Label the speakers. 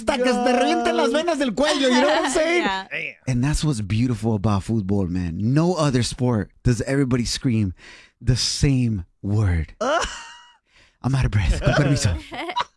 Speaker 1: hasta que te revienten las venas del cuello. You know what I'm saying?
Speaker 2: Yeah.
Speaker 1: And that's what's beautiful about football, man. No other sport does everybody scream the same word. I'm out of breath. Con permiso.